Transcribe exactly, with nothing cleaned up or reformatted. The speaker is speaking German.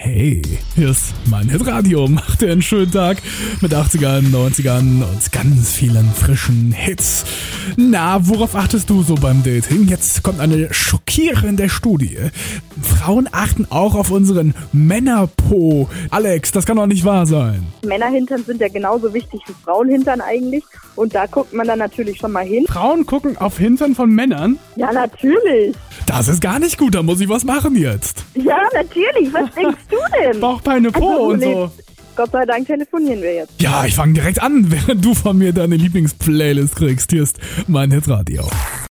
Hey, hier ist mein Hitradio. Macht dir einen schönen Tag mit achtzigern, neunzigern und ganz vielen frischen Hits. Na, worauf achtest du so beim Dating? Jetzt kommt eine schockierende Studie. Frauen achten auch auf unseren Männerpo. Alex, das kann doch nicht wahr sein. Männerhintern sind ja genauso wichtig wie Frauenhintern eigentlich. Und da guckt man dann natürlich schon mal hin. Frauen gucken auf Hintern von Männern? Ja, natürlich. Das ist gar nicht gut, da muss ich was machen jetzt. Ja, natürlich. Was denkst du denn? Bauchbeine, Po Also, und nee. so. Gott sei Dank telefonieren wir jetzt. Ja, ich fange direkt an, während du von mir deine Lieblingsplaylist kriegst. Hier ist mein Hitradio.